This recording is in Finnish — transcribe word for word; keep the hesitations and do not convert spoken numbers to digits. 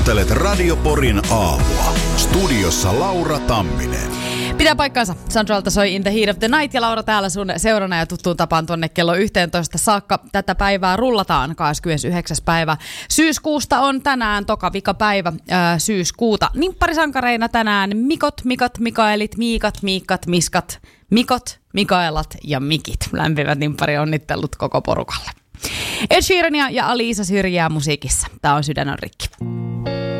Kuuntelet Radio Porin aamua. Studiossa Laura Tamminen. Pitää paikkaansa. Sandralta soi In the Heat of the Night ja Laura täällä sun seurana ja tuttuun tapaan tuonne kello yhteentoista saakka. Tätä päivää rullataan kahdeskymmenesyhdeksäs päivä syyskuusta on tänään toka vikapäivä ää, syyskuuta. Nimpparisankareina tänään Mikot, Mikot, Mikaelit, Miikat, Miikkat, Miskat, Mikot, Mikaelat ja Mikit. Lämpimät nimpparionnittelut koko porukalle. Ed Sheerania ja Aliisa syrjää musiikissa. Tää on Sydän on rikki.